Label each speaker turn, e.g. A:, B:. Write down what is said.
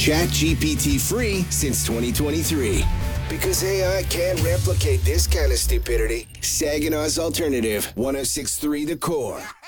A: ChatGPT free since 2023. Because AI can't replicate this kind of stupidity. Saginaw's Alternative, 106.3 The Core.